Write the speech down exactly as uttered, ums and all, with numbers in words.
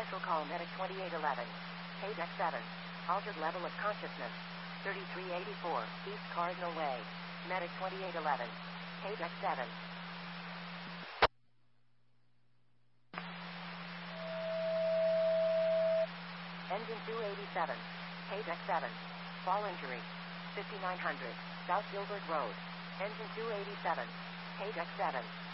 Special call Medic twenty-eight eleven. Page X seven. Altered level of consciousness. thirty-three eighty-four, East Cardinal Way. Medic twenty-eight eleven. Page X seven. Engine two eighty-seven. Page X seven. Fall injury. fifty-nine hundred. South Gilbert Road. Engine two eighty-seven. Page X seven.